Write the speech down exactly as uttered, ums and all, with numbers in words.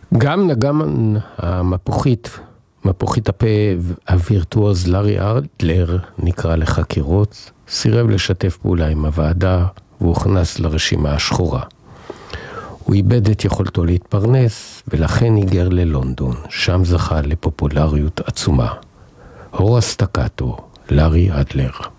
גם נגן המפוחית, מפוחית הפה הווירטואוז לארי אדלר, נקרא לחקירות, סירב לשתף פעולה עם הוועדה והוכנס לרשימה השחורה. הוא איבד את יכולתו להתפרנס ולכן היגר ללונדון, שם זכה לפופולריות עצומה. הורה סטקטו, לארי אדלר.